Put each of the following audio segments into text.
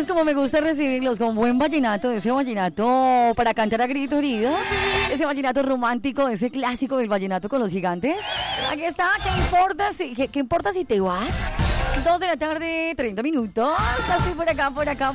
ustedes como me gusta recibirlos con buen vallenato, ese vallenato para cantar a grito herido, ese vallenato romántico, ese clásico del vallenato con los gigantes. Aquí está, ¿qué importa si te vas? 2 de la tarde, 30 minutos. Así por acá.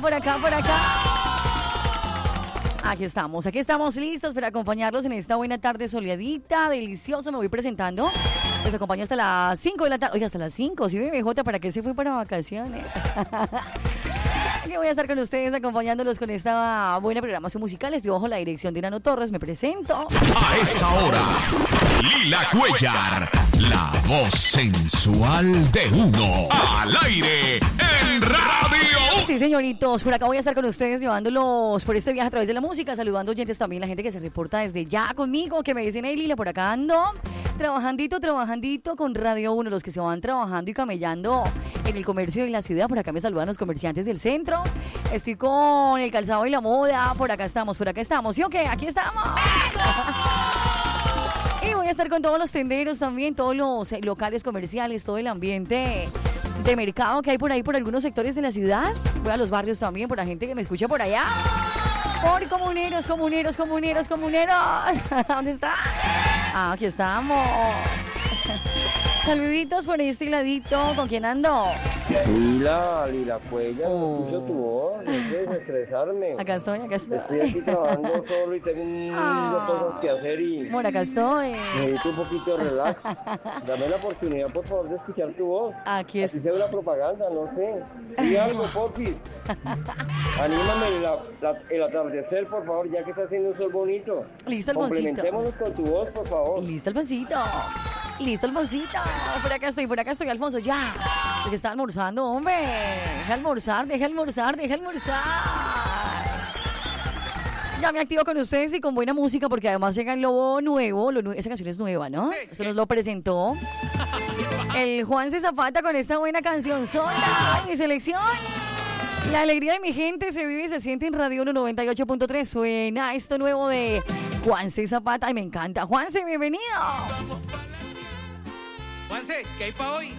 Aquí estamos listos para acompañarlos en esta buena tarde soleadita, delicioso. Me voy presentando. Les acompaño hasta las 5 de la tarde. Oiga, hasta las 5. ¿Sí, BBJ? ¿Para qué se fue para vacaciones? Aquí voy a estar con ustedes acompañándolos con esta buena programación musical. Estoy bajo la dirección de Nano Torres. Me presento. A esta hora, Lila Cuellar, la voz sensual de uno. Al aire en radio. Sí, señoritos, por acá voy a estar con ustedes llevándolos por este viaje a través de la música, saludando oyentes también, la gente que se reporta desde ya conmigo, que me dicen, hey Lila, por acá ando, trabajandito con Radio 1, los que se van trabajando y camellando en el comercio de la ciudad, por acá me saludan los comerciantes del centro, estoy con el calzado y la moda, por acá estamos, ¿sí o qué? Aquí estamos. Y voy a estar con todos los tenderos también, todos los locales comerciales, todo el ambiente de mercado que hay por ahí, por algunos sectores de la ciudad. Voy a los barrios también, por la gente que me escucha por allá. Por comuneros. ¿Dónde está? Ah, aquí estamos. Saluditos por este ladito. ¿Con quién ando? Lila Cuellar, escucho tu voz, no puedes estresarme. Acá estoy. Estoy aquí trabajando solo y tengo unas cosas que hacer y... Bueno, acá estoy. Necesito un poquito de relax. Dame la oportunidad, por favor, de escuchar tu voz. Aquí es. Así sea una propaganda, no sé. Di algo, porfis. Anímame el atardecer, por favor, ya que está haciendo un sol bonito. Listo, Alfonsito. Complementémonos con tu voz, por favor. Listo, Alfonsito. Por acá estoy, Alfonso, ya. Porque está almorzando, hombre. Deja almorzar. Ya me activo con ustedes y con buena música, porque además llega el lobo nuevo. Esa canción es nueva, ¿no? Eso nos lo presentó el Juanse Zapata con esta buena canción sola. ¡Ay, mi selección! La alegría de mi gente se vive y se siente en Radio 1 98.3. Suena esto nuevo de Juanse Zapata. Ay, me encanta. Juanse, bienvenido. Juanse, ¿qué hay para hoy?